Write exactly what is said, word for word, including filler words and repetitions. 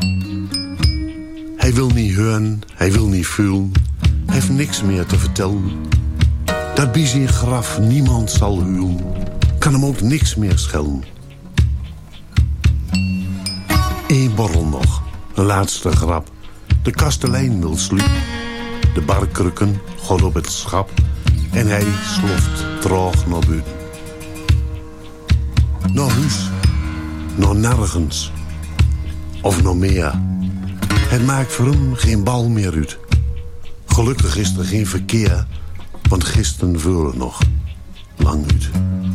Hij wil niet horen, hij wil niet voelen. Hij heeft niks meer te vertellen. Dat bij zijn graf niemand zal huilen. Kan hem ook niks meer schelen. Eén borrel nog, een laatste grap. De kastelein wil sliep. De barkrukken god op het schap. En hij sloft traag naar buiten. Naar huis, naar nergens. Of nog meer. Het maakt voor hem geen bal meer uit. Gelukkig is er geen verkeer, want gisteren voelde nog lang uit.